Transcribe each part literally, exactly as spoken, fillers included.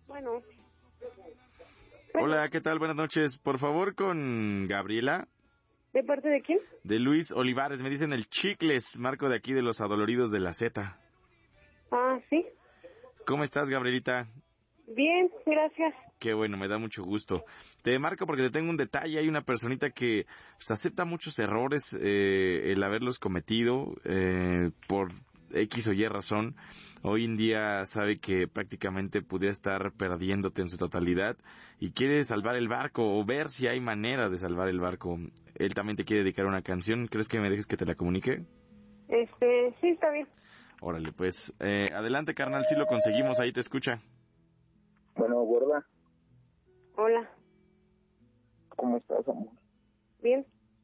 Bueno. Hola, ¿qué tal? Buenas noches. Por favor, con Gabriela. ¿De parte de quién? De Luis Olivares. Me dicen el Chicles, Marco de aquí de los Adoloridos de la Z. Ah, sí. ¿Cómo estás, Gabrielita? Bien, gracias. Qué bueno, me da mucho gusto. Te marco porque te tengo un detalle. Hay una personita que pues, acepta muchos errores, eh, el haberlos cometido eh, por X o Y razón. Hoy en día sabe que prácticamente pudiera estar perdiéndote en su totalidad y quiere salvar el barco o ver si hay manera de salvar el barco. Él también te quiere dedicar una canción. ¿Crees que me dejes que te la comunique? Este, sí, está bien. Órale, pues, eh, adelante, carnal, si lo conseguimos, ahí te escucha. Bueno, gorda, Hola. ¿cómo estás, amor? Bien.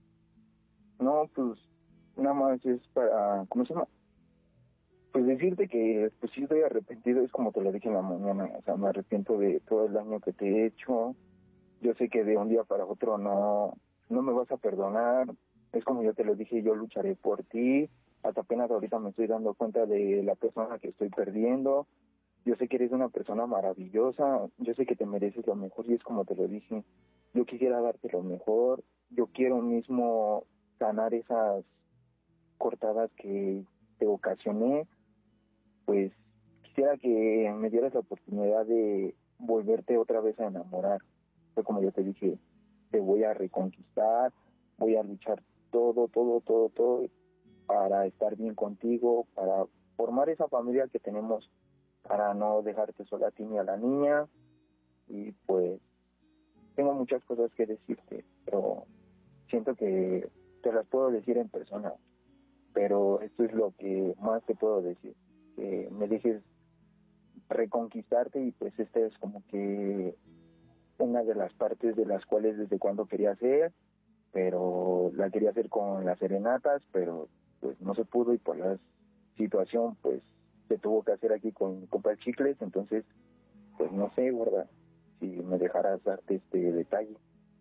No, pues, nada más es para, ¿cómo se llama? Pues decirte que, pues sí estoy arrepentido, es como te lo dije en la mañana, o sea, me arrepiento de todo el daño que te he hecho. Yo sé que de un día para otro no, no me vas a perdonar, es como yo te lo dije, yo lucharé por ti, hasta apenas ahorita me estoy dando cuenta de la persona que estoy perdiendo. Yo sé que eres una persona maravillosa, yo sé que te mereces lo mejor y es como te lo dije, yo quisiera darte lo mejor, yo quiero mismo sanar esas cortadas que te ocasioné, pues quisiera que me dieras la oportunidad de volverte otra vez a enamorar. Fue como yo te dije, te voy a reconquistar, voy a luchar todo, todo, todo, todo para estar bien contigo, para formar esa familia que tenemos, para no dejarte sola a ti ni a la niña. Y pues tengo muchas cosas que decirte, pero siento que te las puedo decir en persona, pero esto es lo que más te puedo decir, que me dejes reconquistarte y pues esta es como que una de las partes de las cuales desde cuando quería hacer, pero la quería hacer con las serenatas, pero pues no se pudo y por la situación pues se tuvo que hacer aquí con comprar chicles, entonces pues no sé, gorda, si me dejaras darte este detalle.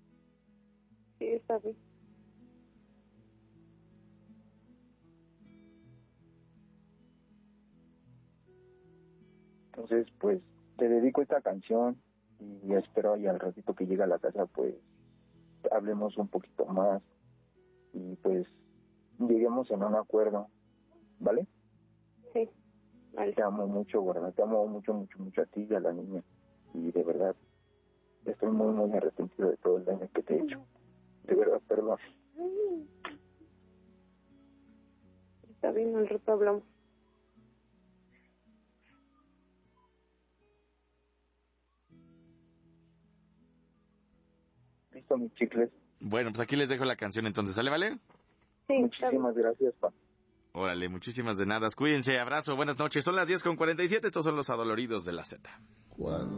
Sí, está bien. Entonces pues te dedico esta canción y espero y al ratito que llegue a la casa pues hablemos un poquito más y pues lleguemos en un acuerdo, ¿vale? Sí, vale. Te amo mucho, gorda, te amo mucho, mucho, mucho a ti y a la niña y de verdad estoy muy, muy arrepentido de todo el daño que te he hecho. De verdad, perdón. Está bien, al rato hablamos. Listo, mis chicles. Bueno, pues aquí les dejo la canción entonces, ¿sale, vale? Sí, Muchísimas gracias, pa. Órale, muchísimas de nada. Cuídense, abrazo, buenas noches. Son las diez con cuarenta y siete, estos son los Adoloridos de la Z. Cuando